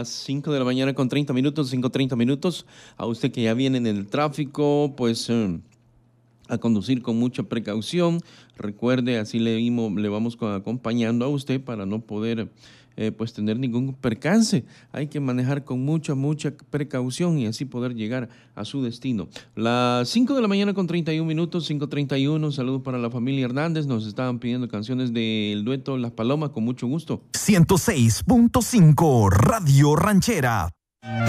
las 5 de la mañana con 30 minutos, 5:30 minutos. A usted que ya viene en el tráfico, pues a conducir con mucha precaución. Recuerde, así le vamos acompañando a usted para no poder pues tener ningún percance. Hay que manejar con mucha precaución y así poder llegar a su destino. Las 5 de la mañana con 31 minutos, 5:31. Saludos para la familia Hernández. Nos estaban pidiendo canciones del dueto Las Palomas, con mucho gusto. 106.5 Radio Ranchera.